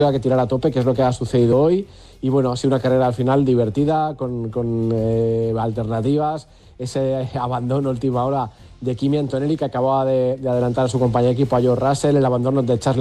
que tirar a tope, que es lo que ha sucedido hoy. Y bueno, ha sido una carrera al final divertida, con alternativas. Ese abandono última hora de Kimi Antonelli, que acababa de adelantar a su compañero de equipo, a George Russell, el abandono de Charles